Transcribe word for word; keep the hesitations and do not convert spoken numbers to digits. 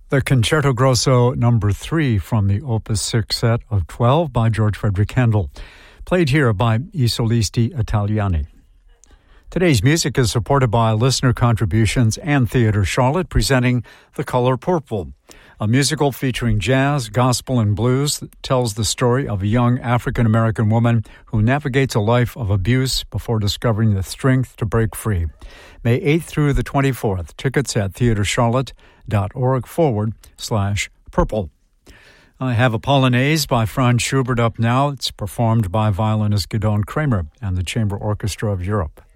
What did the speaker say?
The Concerto Grosso number three from the Opus six set of twelve by George Frederick Handel, played here by I Solisti Italiani. Today's music is supported by listener contributions and Theatre Charlotte, presenting The Color Purple, a musical featuring jazz, gospel, and blues that tells the story of a young African-American woman who navigates a life of abuse before discovering the strength to break free. May eighth through the twenty-fourth. Tickets at theatrecharlotte.org forward slash purple. I have a Polonaise by Franz Schubert up now. It's performed by violinist Gidon Kramer and the Chamber Orchestra of Europe.